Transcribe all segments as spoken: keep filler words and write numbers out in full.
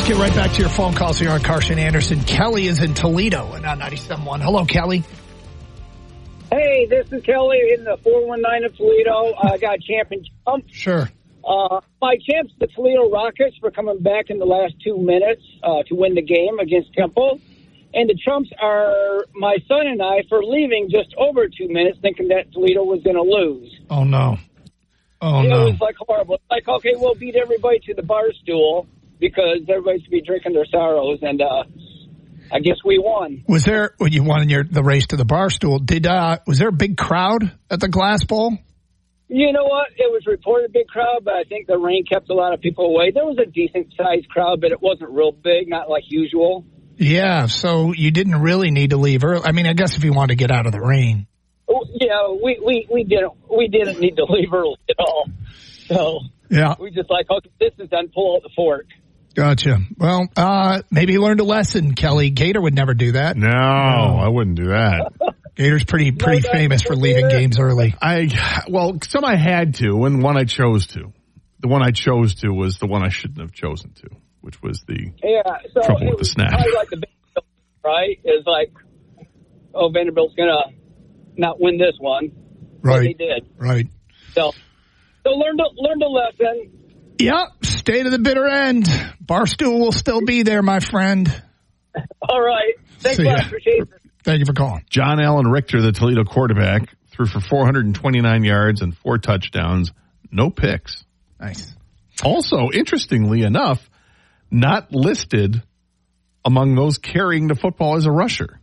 Let's get right back to your phone calls here on Carson Anderson. Kelly is in Toledo and on ninety-seven point one. Hello, Kelly. Hey, this is Kelly in the four one nine of Toledo. I uh, got champion jump. Sure. Uh, my champs, the Toledo Rockets, for coming back in the last two minutes uh, to win the game against Temple. And the trumps are my son and I for leaving just over two minutes thinking that Toledo was going to lose. Oh, no. Oh, it no. It was like horrible. It's like, okay, we'll beat everybody to the bar stool because everybody's to be drinking their sorrows. And uh, I guess we won. Was there, when you won your, the race to the bar stool, did uh, was there a big crowd at the Glass Bowl? You know what? It was reported a big crowd, but I think the rain kept a lot of people away. There was a decent-sized crowd, but it wasn't real big, not like usual. Yeah, so you didn't really need to leave early. I mean, I guess if you wanted to get out of the rain. Yeah, we, we, we didn't we didn't need to leave early at all. So yeah, we just like, okay, this is done, pull out the fork. Gotcha. Well, uh, maybe you learned a lesson, Kelly. Gator would never do that. No, no. I wouldn't do that. Gator's pretty pretty no, famous for leaving games early. I well, some I had to, and one I chose to. The one I chose to was the one I shouldn't have chosen to, which was the yeah, so trouble with the snap. Like the right is like, oh, Vanderbilt's gonna not win this one. Right, they did. Right. So, so learned a, learned a lesson. Yep, stay to the bitter end. Barstool will still be there, my friend. All right. Thanks a lot. Appreciate it. Thank you for calling. John Allen Richter, the Toledo quarterback, threw for four hundred twenty-nine yards and four touchdowns, no picks. Nice. Also, interestingly enough, not listed among those carrying the football as a rusher.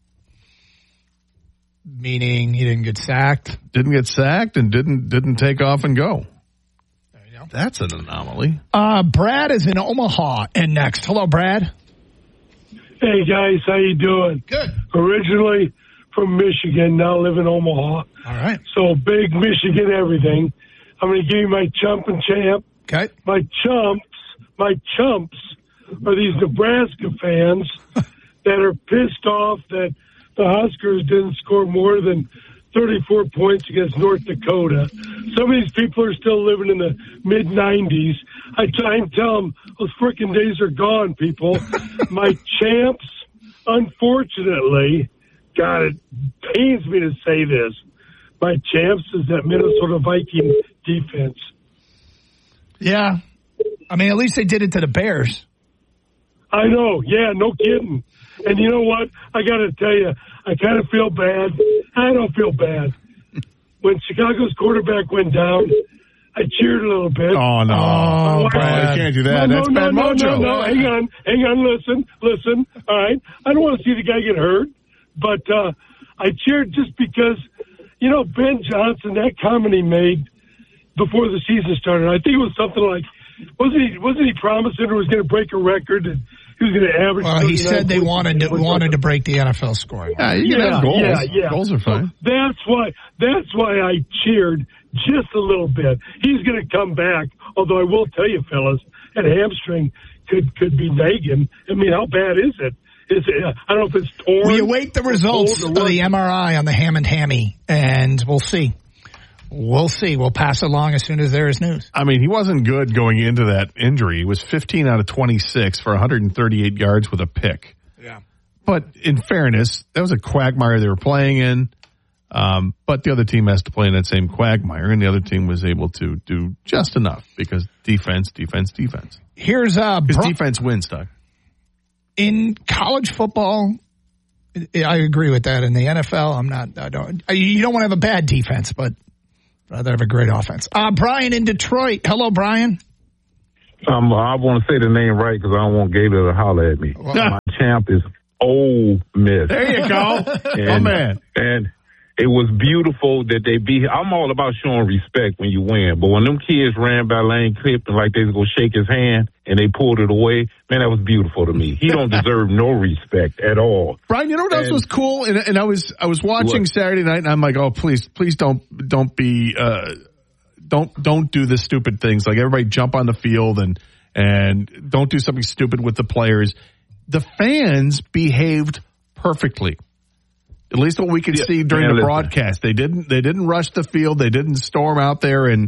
Meaning he didn't get sacked? Didn't get sacked and didn't didn't take off and go. There you go. That's an anomaly. Uh, Brad is in Omaha and next. Hello, Brad. Hey, guys. How you doing? Good. Originally from Michigan, now live in Omaha. All right. So big Michigan everything. I'm going to give you my chump and champ. Okay. My chumps, my chumps are these Nebraska fans that are pissed off that the Huskers didn't score more than thirty-four points against North Dakota. Some of these people are still living in the mid nineties. I try and tell them those frickin' days are gone, people. My champs, unfortunately, God, it pains me to say this. My champs is that Minnesota Viking defense. Yeah. I mean, at least they did it to the Bears. I know. Yeah, no kidding. And you know what? I got to tell you, I kind of feel bad. I don't feel bad. When Chicago's quarterback went down, I cheered a little bit. Oh, no. Oh, Brad. You can't do that. No, That's no, bad no, mojo. No, no, no. Hang on. Hang on. Listen. Listen. All right. I don't want to see the guy get hurt. But uh, I cheered just because, you know, Ben Johnson, that comment he made before the season started, I think it was something like, wasn't he, wasn't he promising it was going to break a record and he was going to average? Well, he said they wanted to, wanted to break the N F L scoring. Yeah, you can yeah, have goals. Yeah, yeah. Goals are fine. So that's why, that's why I cheered just a little bit. He's going to come back, although I will tell you, fellas, that hamstring could, could be nagging. I mean, how bad is it? Is it, uh, I don't know if it's torn. We await the results of the M R I on the Hammond Hammy, and we'll see. We'll see. We'll pass it along as soon as there is news. I mean, he wasn't good going into that injury. He was fifteen out of twenty-six for one hundred thirty-eight yards with a pick. Yeah. But in fairness, that was a quagmire they were playing in. Um, but the other team has to play in that same quagmire, and the other team was able to do just enough because defense, defense, defense. Here's uh, Because Bro- defense wins, Doug. In college football, I agree with that. In the N F L, I'm not. I don't. You don't want to have a bad defense, but rather have a great offense. Uh, Brian in Detroit. Hello, Brian. Um, I want to say the name right because I don't want Gator to holler at me. Well, My champ is Ole Miss. There you go. And, oh, man. And it was beautiful that they beat. I'm all about showing respect when you win. But when them kids ran by Lane Kiffin like they was going to shake his hand and they pulled it away, man, that was beautiful to me. He don't deserve no respect at all. Brian, you know what else was cool? And, and I was I was watching what? Saturday night, and I'm like, oh, please, please don't don't be uh, don't don't do the stupid things. Like everybody jump on the field and and don't do something stupid with the players. The fans behaved perfectly. At least what we could yeah, see during the broadcast. They didn't they didn't rush the field. They didn't storm out there and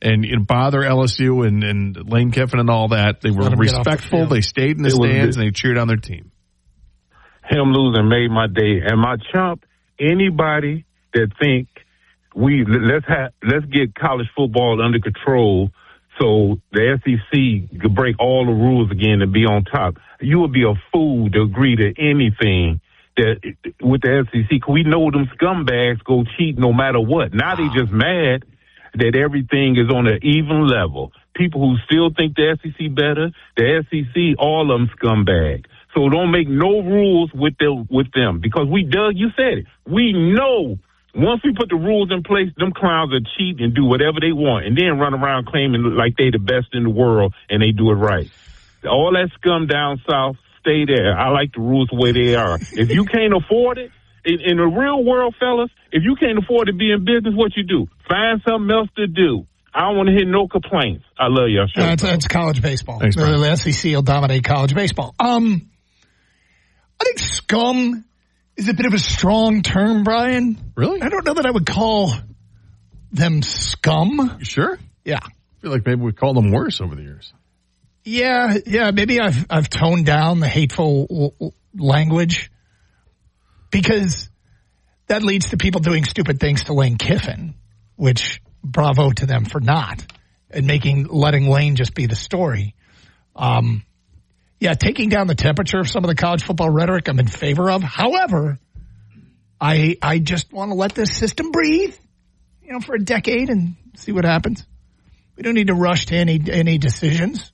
and you know, bother L S U and, and Lane Kiffin and all that. They were respectful. The they stayed in the it stands and they cheered on their team. Him losing made my day. And my chump, anybody that think we let's have let's get college football under control so the S E C could break all the rules again and be on top. You would be a fool to agree to anything that with the S E C. We know them scumbags go cheat no matter what. Now they just mad that everything is on an even level. People who still think the S E C better, the S E C, all of them scumbags. So don't make no rules with them, with them because we, Doug, you said it. We know once we put the rules in place, them clowns will cheat and do whatever they want and then run around claiming like they the best in the world and they do it right. All that scum down south, stay there. I like the rules the way they are. If you can't afford it, in, in the real world, fellas, if you can't afford to be in business, what you do? Find something else to do. I don't want to hear no complaints. I love y'all. Sure. That's, that's college baseball. Thanks, the, the S E C will dominate college baseball. Um, I think scum is a bit of a strong term, Brian. Really? I don't know that I would call them scum. You sure? Yeah. I feel like maybe we called them worse over the years. Yeah, yeah. Maybe I've I've toned down the hateful w- w- language because that leads to people doing stupid things to Lane Kiffin, which bravo to them for not, and making letting Lane just be the story. Um, yeah, taking down the temperature of some of the college football rhetoric I'm in favor of. However, I I just want to let this system breathe, you know, for a decade and see what happens. We don't need to rush to any any decisions.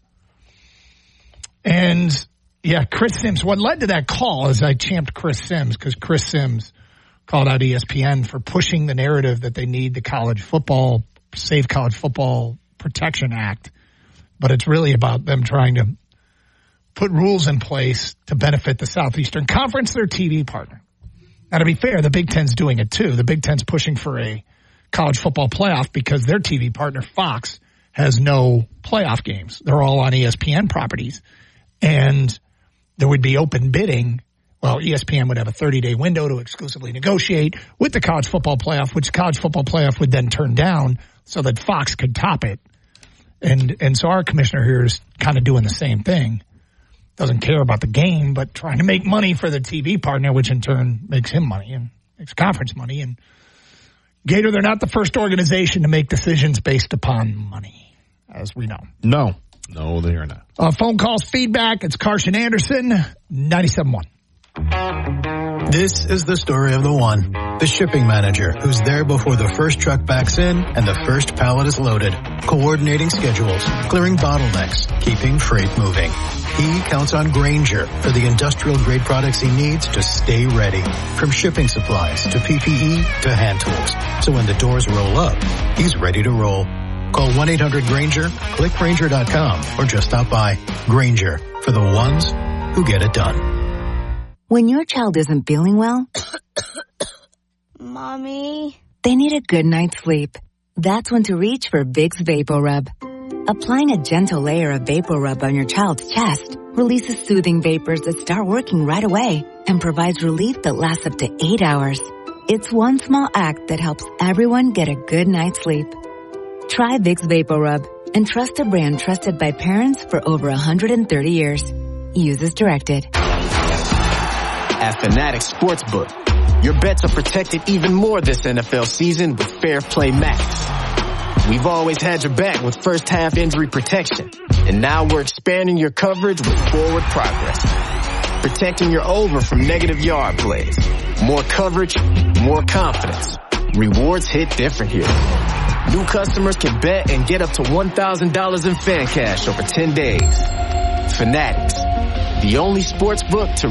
And, yeah, Chris Sims. What led to that call is I champed Chris Sims because Chris Sims called out E S P N for pushing the narrative that they need the college football, Safe College Football Protection Act. But it's really about them trying to put rules in place to benefit the Southeastern Conference, their T V partner. Now, to be fair, the Big Ten's doing it too. The Big Ten's pushing for a college football playoff because their T V partner, Fox, has no playoff games. They're all on E S P N properties. And there would be open bidding. Well, E S P N would have a thirty-day window to exclusively negotiate with the college football playoff, which college football playoff would then turn down so that Fox could top it. And and so our commissioner here is kind of doing the same thing. Doesn't care about the game, but trying to make money for the T V partner, which in turn makes him money and makes conference money. And Gator, they're not the first organization to make decisions based upon money, as we know. No. No, they are not. Uh, phone calls, feedback. It's Carson Anderson, ninety-seven point one. This is the story of the one, the shipping manager who's there before the first truck backs in and the first pallet is loaded, coordinating schedules, clearing bottlenecks, keeping freight moving. He counts on Grainger for the industrial-grade products he needs to stay ready, from shipping supplies to P P E to hand tools. So when the doors roll up, he's ready to roll. Call one eight hundred Grainger, click Grainger dot com, or just stop by. Grainger, for the ones who get it done. When your child isn't feeling well, Mommy, they need a good night's sleep. That's when to reach for Vicks VapoRub. Applying a gentle layer of VapoRub on your child's chest releases soothing vapors that start working right away and provides relief that lasts up to eight hours. It's one small act that helps everyone get a good night's sleep. Try Vicks VapoRub and trust a brand trusted by parents for over one hundred thirty years. Use as directed. At Fanatics Sportsbook, your bets are protected even more this N F L season with Fair Play Max. We've always had your back with first half injury protection, and now we're expanding your coverage with Forward Progress, protecting your over from negative yard plays. More coverage, more confidence. Rewards hit different here. New customers can bet and get up to one thousand dollars in fan cash over ten days. Fanatics, the only sports book to